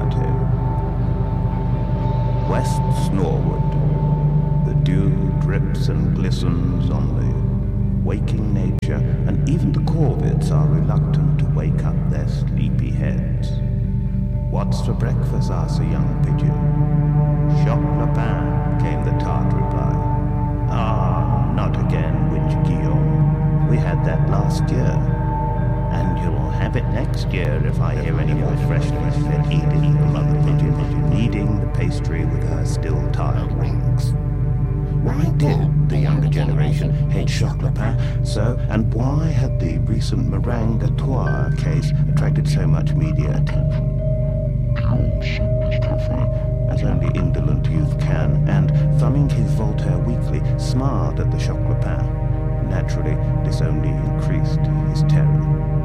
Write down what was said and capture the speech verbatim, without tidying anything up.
talkative. West Snorwood. The dew drips and glistens on the waking nature, and even the corvids are reluctant to wake up their sleepy heads. What's for breakfast? Asked a young pigeon. Choc lapin, came the tart reply. Ah, not again, whinged Guillaume. We had that last year. And you'll have it next year if I hear any more freshness, said Edith, the mother pigeon, kneading the pastry with her still tired wings. Why did the younger generation hate choc lapin so, and why had the recent meringue gâteau case attracted so much media attention? As only indolent youth can, and, thumbing his Voltaire Weekly, smiled at the choc lapin. Naturally, this only increased his terror.